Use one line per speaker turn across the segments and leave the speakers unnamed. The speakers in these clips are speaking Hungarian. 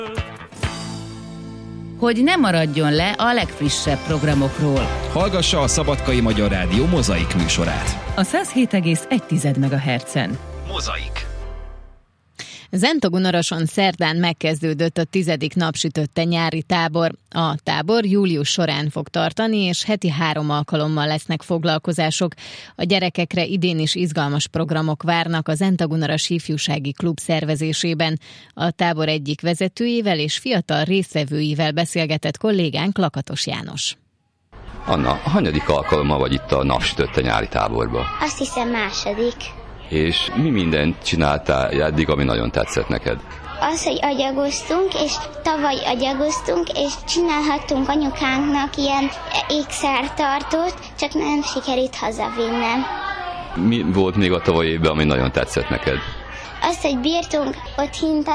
Hogy ne maradjon le a legfrissebb programokról.
Hallgassa a Szabadkai Magyar Rádió Mozaik műsorát.
A 107,1 MHz-en.
Mozaik.
Zentogunoroson szerdán megkezdődött a 10. napsütötte nyári tábor. A tábor július során fog tartani, és heti 3 alkalommal lesznek foglalkozások. A gyerekekre idén is izgalmas programok várnak a Zentagunoros Ifjúsági Klub szervezésében. A tábor egyik vezetőjével és fiatal résztvevőivel beszélgetett kollégánk Lakatos János.
Anna, hanyadik alkalommal vagy itt a napsütötte nyári táborban?
Azt hiszem második.
És mi mindent csináltál eddig, ami nagyon tetszett neked?
Az, hogy agyagoztunk, és tavaly agyagoztunk, és csinálhattunk anyukánknak ilyen ékszertartót, csak nem sikerült hazavinnem.
Mi volt még a tavalyi évben, ami nagyon tetszett neked?
Azt, hogy bírtunk ott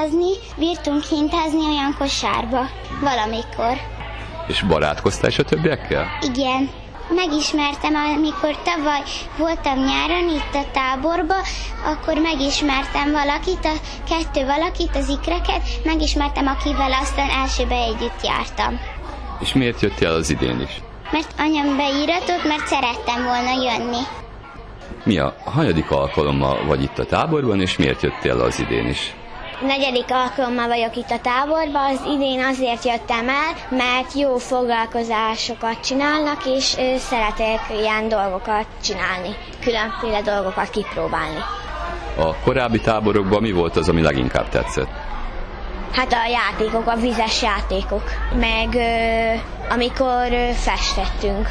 hintázni olyan kosárba valamikor.
És barátkoztál is a többiekkel?
Igen. Megismertem, amikor tavaly voltam nyáron itt a táborba, akkor megismertem valakit, az ikreket, megismertem, akivel aztán elsőbe együtt jártam.
És miért jöttél az idén is?
Mert anyám beíratott, mert szerettem volna jönni.
Mi a hanyadik alkalommal vagy itt a táborban, és miért jöttél az idén is?
4. alkalommal vagyok itt a táborban, az idén azért jöttem el, mert jó foglalkozásokat csinálnak, és szeretek ilyen dolgokat csinálni, különféle dolgokat kipróbálni.
A korábbi táborokban mi volt az, ami leginkább tetszett?
Hát a játékok, a vizes játékok, meg amikor festettünk.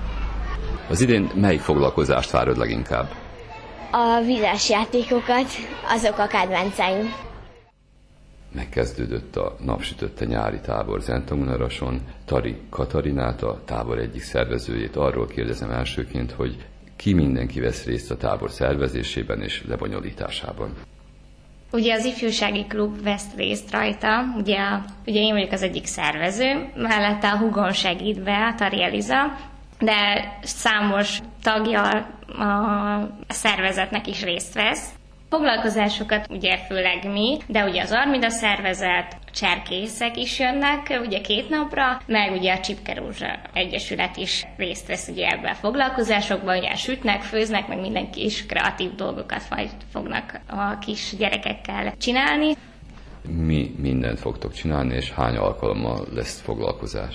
Az idén melyik foglalkozást várod leginkább?
A vizes játékokat, azok a kedvenceim.
Megkezdődött a napsütötte nyári tábor Zentognorason. Tari Katarinát, a tábor egyik szervezőjét arról kérdezem elsőként, hogy ki mindenki vesz részt a tábor szervezésében és lebonyolításában.
Ugye az ifjúsági klub vesz részt rajta, ugye én vagyok az egyik szervező, mellette a húgom segít be, a Tari Eliza, de számos tagja a szervezetnek is részt vesz. Foglalkozásokat ugye főleg mi, de ugye az Armida szervezet, a cserkészek is jönnek ugye 2 napra, meg ugye a Csipke-Rózsa Egyesület is részt vesz ugye ebben a foglalkozásokban, ugye sütnek, főznek, meg minden kis kreatív dolgokat fognak a kis gyerekekkel csinálni.
Mi mindent fogtok csinálni, és hány alkalommal lesz foglalkozás?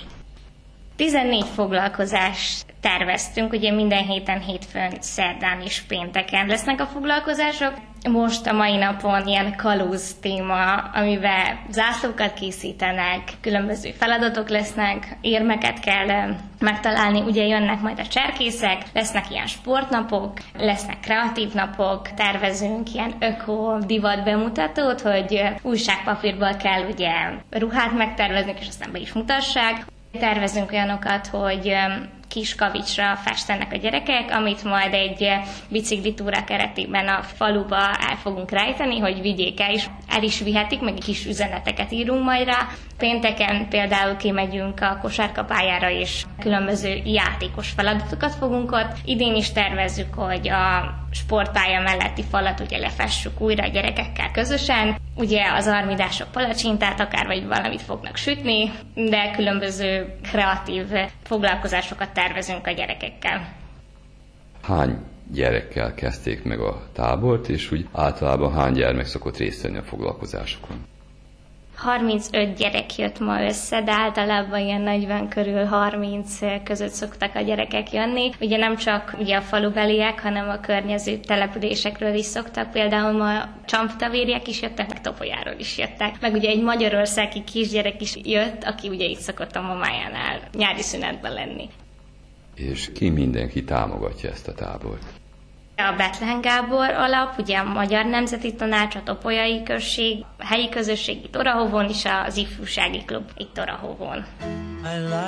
14 foglalkozást terveztünk, ugye minden héten, hétfőn, szerdán és pénteken lesznek a foglalkozások. Most a mai napon ilyen kalóz téma, amiben zászlókat készítenek, különböző feladatok lesznek, érmeket kell megtalálni, ugye jönnek majd a cserkészek, lesznek ilyen sportnapok, lesznek kreatív napok, tervezünk ilyen öko-divat bemutatót, hogy újságpapírból kell ugye ruhát megtervezni, és aztán be is mutassák. Tervezünk olyanokat, hogy kis kavicsra festenek a gyerekek, amit majd egy biciklitúra keretében a faluba el fogunk rejteni, hogy vigyék el is vihetik, meg kis üzeneteket írunk majd rá. Pénteken például kimegyünk a kosárkapályára, és különböző játékos feladatokat fogunk ott. Idén is tervezzük, hogy a sportpálya melletti falat ugye lefessük újra a gyerekekkel közösen. Ugye az armidások palacsintát akár vagy valamit fognak sütni, de különböző kreatív foglalkozásokat tervezünk a gyerekekkel.
Hány gyerekkel kezdték meg a tábort, és úgy általában hány gyermek szokott részt venni a foglalkozásokon?
35 gyerek jött ma össze, de általában ilyen 40 körül 30 között szoktak a gyerekek jönni. Ugye nem csak ugye a falubeliek, hanem a környező településekről is szoktak. Például ma Csamptavériek is jöttek, meg Topolyáról is jöttek. Meg ugye egy magyarországi kisgyerek is jött, aki ugye itt szokott a mamájánál nyári szünetben lenni.
És ki mindenki támogatja ezt a tábort?
A Bethlen Gábor alap, ugye a Magyar Nemzeti Tanács, a Topolyai Község, a helyi közösség itt Orahovon, és az Ifjúsági Klub itt Orahovon.